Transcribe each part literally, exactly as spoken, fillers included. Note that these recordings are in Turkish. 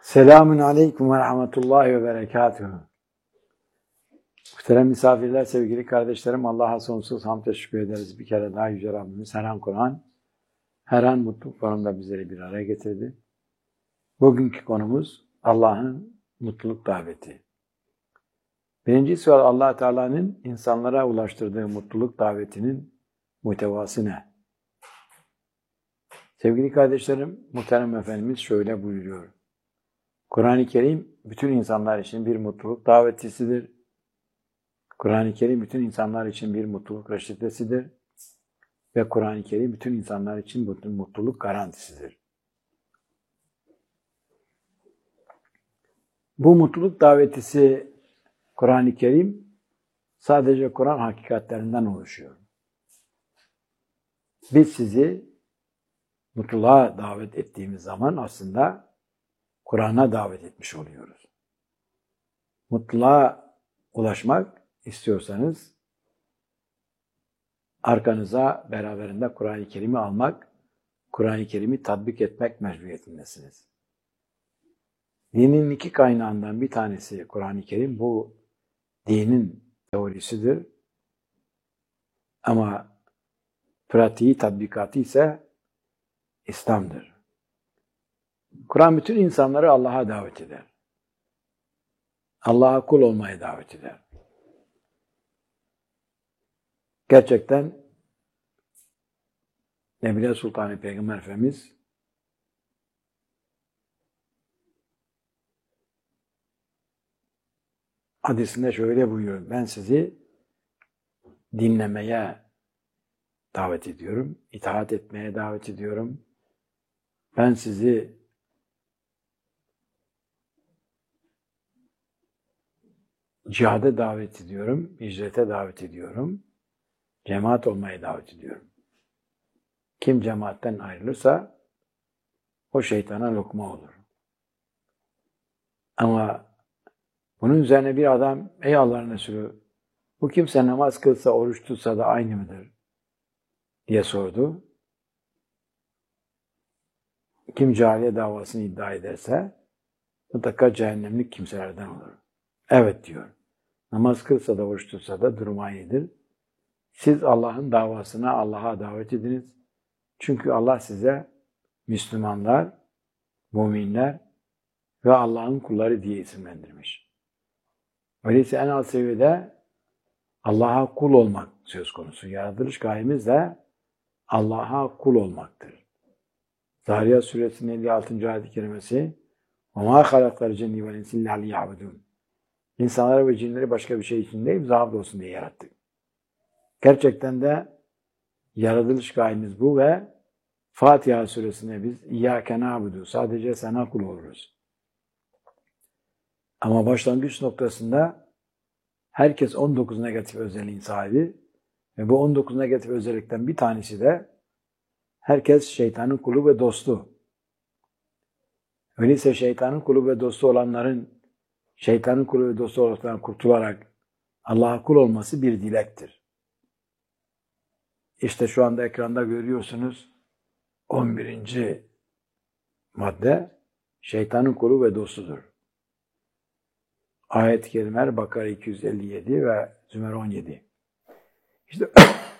Selamun aleyküm ve rahmetullahi ve berekatuhu. Muhterem misafirler, sevgili kardeşlerim, Allah'a sonsuz hamd ve şükür ederiz. Bir kere daha Yüce Rabbimiz her an Kur'an, her an mutluluk formunda bizleri bir araya getirdi. Bugünkü konumuz Allah'ın mutluluk daveti. Birinci sual, Allah Teala'nın insanlara ulaştırdığı mutluluk davetinin muhtevası ne? Sevgili kardeşlerim, muhterem Efendimiz şöyle buyuruyor. Kur'an-ı Kerim bütün insanlar için bir mutluluk davetçisidir. Kur'an-ı Kerim bütün insanlar için bir mutluluk reçetesidir. Ve Kur'an-ı Kerim bütün insanlar için bütün mutluluk garantisidir. Bu mutluluk davetisi Kur'an-ı Kerim sadece Kur'an hakikatlerinden oluşuyor. Biz sizi mutluluğa davet ettiğimiz zaman aslında Kur'an'a davet etmiş oluyoruz. Mutluluğa ulaşmak istiyorsanız arkanıza beraberinde Kur'an-ı Kerim'i almak, Kur'an-ı Kerim'i tatbik etmek mecburiyetindesiniz. Dinin iki kaynağından bir tanesi Kur'an-ı Kerim, bu dinin teorisidir. Ama pratiği, tatbikatı ise İslam'dır. Kur'an bütün insanları Allah'a davet eder. Allah'a kul olmaya davet eder. Gerçekten Nebile Sultan-ı Peygamber Efendimiz hadisinde şöyle buyuruyor. Ben sizi dinlemeye davet ediyorum. İtaat etmeye davet ediyorum. Ben sizi cihada davet ediyorum. Hicrete davet ediyorum. Cemaat olmaya davet ediyorum. Kim cemaatten ayrılırsa o şeytana lokma olur. Ama bunun üzerine bir adam, ey Allah'ın Resulü, bu kimse namaz kılsa, oruç tutsa da aynı mıdır? Diye sordu. Kim cahiliye davasını iddia ederse mutlaka cehennemlik kimselerden olur. Evet diyor. Namaz kılsa da oruç tutsa da durum aynıdır. Siz Allah'ın davasına Allah'a davet ediniz. Çünkü Allah size Müslümanlar, müminler ve Allah'ın kulları diye isimlendirmiş. Öyleyse en alt seviyede Allah'a kul olmak söz konusu. Yaratılış gayemiz de Allah'a kul olmaktır. Zariyat Suresinin elli altıncı ayet-i kerimesi وَمَا خَلَقَ الْجِنِّ وَالْاِنْسِ اِلَّا لِيَعْبُدُونَ İnsanları ve cinleri başka bir şey için değil, bize abd olsun diye yarattık. Gerçekten de yaratılış gayemiz bu ve Fatiha Suresinde biz İyyâke na'budu, sadece sana kul oluruz. Ama başlangıç noktasında herkes on dokuz negatif özelliğin sahibi ve bu on dokuz negatif özellikten bir tanesi de herkes şeytanın kulu ve dostu. Öyleyse şeytanın kulu ve dostu olanların şeytanın kulu ve dostu olarak kurtularak Allah'a kul olması bir dilektir. İşte şu anda ekranda görüyorsunuz on birinci madde şeytanın kulu ve dostudur. Ayet-i kerimeler Bakara iki yüz elli yedi ve Zümer on yedi. İşte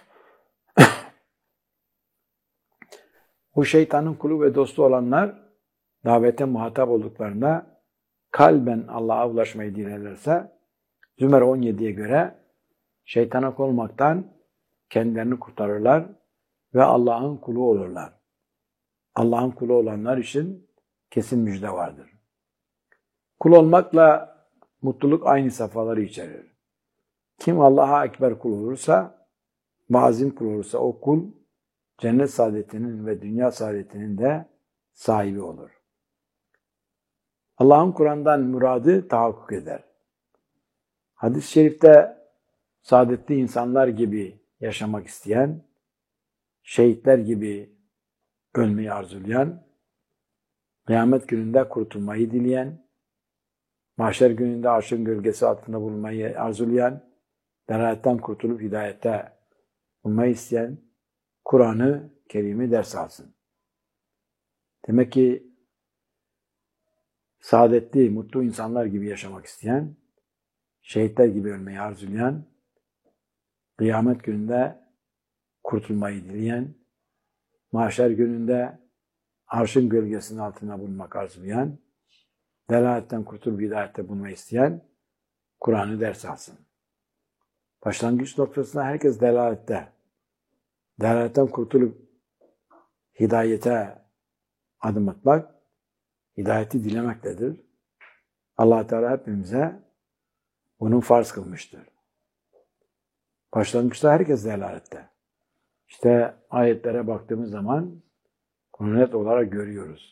bu şeytanın kulu ve dostu olanlar davete muhatap olduklarında kalben Allah'a ulaşmayı dilerlerse Zümer on yediye göre şeytana kul olmaktan kendilerini kurtarırlar ve Allah'ın kulu olurlar. Allah'ın kulu olanlar için kesin müjde vardır. Kul olmakla mutluluk aynı safhaları içerir. Kim Allah'a ekber kul olursa, mazim kul olursa o kul cennet saadetinin ve dünya saadetinin de sahibi olur. Allah'ın Kur'an'dan muradı tahakkuk eder. Hadis-i şerifte saadetli insanlar gibi yaşamak isteyen, şehitler gibi ölmeyi arzulayan, kıyamet gününde kurtulmayı dileyen, mahşer gününde arşın gölgesi altında bulunmayı arzulayan, delaletten kurtulup hidayette bulmayı isteyen, Kur'an-ı Kerim'i ders alsın. Demek ki saadetli, mutlu insanlar gibi yaşamak isteyen, şehitler gibi ölmeyi arzulayan, kıyamet gününde kurtulmayı dileyen, mahşer gününde arşın gölgesinin altına bulunmak arzulayan, delaletten kurtulup hidayette bulmayı isteyen, Kur'an'ı ders alsın. Başlangıç noktasında herkes delalette. Delaletten kurtulup hidayete adım atmak, hidayeti dilemektedir. Allah Teala hepimize bunu farz kılmıştır. Başlangıçta herkes delalette. İşte ayetlere baktığımız zaman bunu net olarak görüyoruz.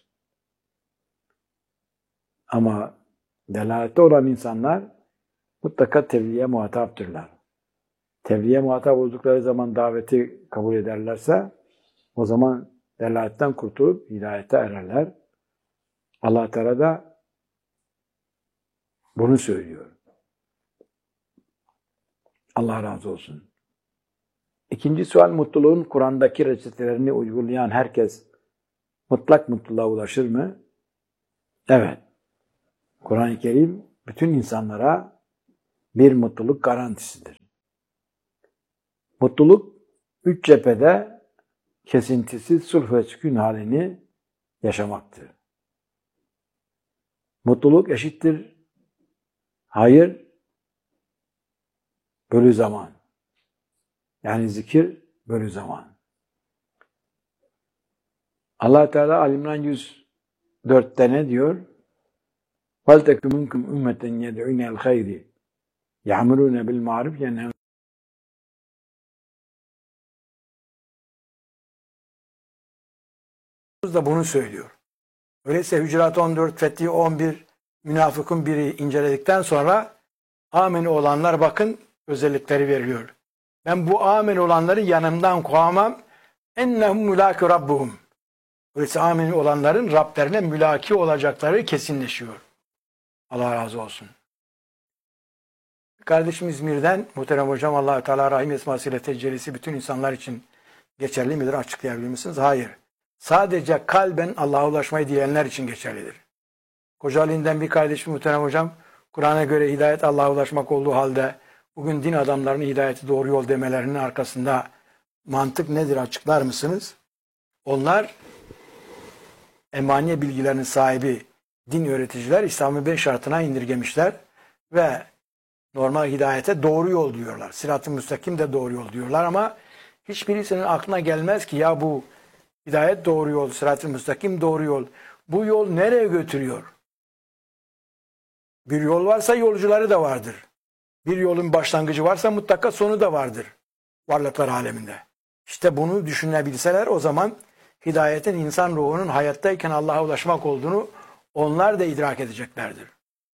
Ama delalette olan insanlar mutlaka tebliğe muhataptırlar. Tebliğe muhatap oldukları zaman daveti kabul ederlerse o zaman delaletten kurtulup hidayete ererler. Allah Teala da bunu söylüyor. Allah razı olsun. İkinci sual, mutluluğun Kur'an'daki reçetelerini uygulayan herkes mutlak mutluluğa ulaşır mı? Evet. Kur'an-ı Kerim bütün insanlara bir mutluluk garantisidir. Mutluluk üç cephede kesintisiz sulh ve sükun halini yaşamaktır. Mutluluk eşittir hayır bölü zaman. Yani zikir bölü zaman. Allah Teala Ali-İmran yüz dörtte ne diyor? وَلْتَكُمْ مِنْكُمْ اُمَّةً يَدْعُونَ الْخَيْرِ يَعْمُرُونَ بِالْمَعْرُفِ يَنْهَوْنَ da bunu söylüyor. Öyleyse Hücurat on dört, Fethi on bir, Münafıkun biri inceledikten sonra ameni olanlar bakın özellikleri veriliyor. Ben bu ameni olanları yanımdan kovamam. Ennehum mülâkü rabbuhum. Öyleyse ameni olanların Rablerine mülaki olacakları kesinleşiyor. Allah razı olsun. Kardeşim İzmir'den, muhterem hocam, Allah-u Teala Rahim esmasıyla tecellisi bütün insanlar için geçerli midir? Açıklayabilir misiniz? Hayır. Sadece kalben Allah'a ulaşmayı dileyenler için geçerlidir. Kocaeli'nden bir kardeşim, muhterem hocam, Kur'an'a göre hidayet Allah'a ulaşmak olduğu halde bugün din adamlarının hidayeti doğru yol demelerinin arkasında mantık nedir, açıklar mısınız? Onlar emaniye bilgilerinin sahibi din öğreticiler İslam'ı beş şartına indirgemişler ve normal hidayete doğru yol diyorlar. Sırat-ı müstakim de doğru yol diyorlar ama hiçbirisinin aklına gelmez ki ya bu hidayet doğru yol, sırat-ı müstakim doğru yol. Bu yol nereye götürüyor? Bir yol varsa yolcuları da vardır. Bir yolun başlangıcı varsa mutlaka sonu da vardır varlıklar aleminde. İşte bunu düşünebilseler o zaman hidayetin insan ruhunun hayattayken Allah'a ulaşmak olduğunu onlar da idrak edeceklerdir.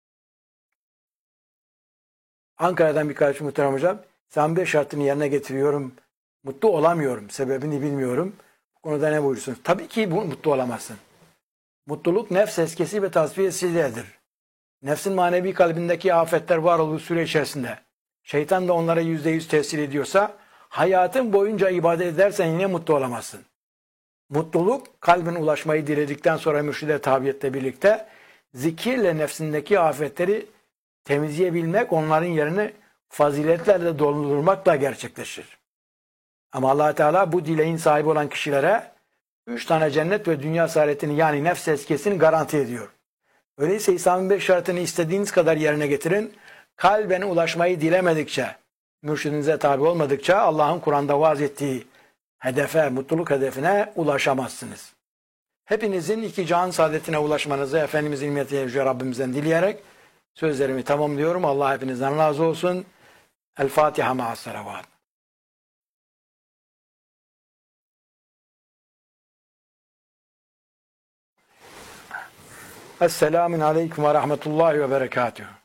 Ankara'dan birkaç muhterem hocam, sen beş şartını yerine getiriyorum, mutlu olamıyorum, sebebini bilmiyorum. Bu konuda ne buyursunuz? Tabii ki bu, mutlu olamazsın. Mutluluk nefs eskesi ve tasfiyesizdir. Nefsin manevi kalbindeki afetler var olduğu süre içerisinde şeytan da onlara yüzde yüz tesir ediyorsa hayatın boyunca ibadet edersen yine mutlu olamazsın. Mutluluk kalbin ulaşmayı diledikten sonra mürşide tabiyetle birlikte zikirle nefsindeki afetleri temizleyebilmek, onların yerini faziletlerle doldurmakla gerçekleşir. Ama Allah Teala bu dileğin sahibi olan kişilere üç tane cennet ve dünya saadetini yani nefs eskesini garanti ediyor. Öyleyse İslam'ın beş şartını istediğiniz kadar yerine getirin. Kalben ulaşmayı dilemedikçe, mürşidinize tabi olmadıkça Allah'ın Kur'an'da vaaz ettiği hedefe, mutluluk hedefine ulaşamazsınız. Hepinizin iki can saadetine ulaşmanızı Efendimizin nimetiyle Yüce Rabbimizden dileyerek sözlerimi tamamlıyorum. Allah hepinizden razı olsun. El Fatiha ma'as salavat. Esselamun aleyküm ve rahmetullahi ve berekatuhu.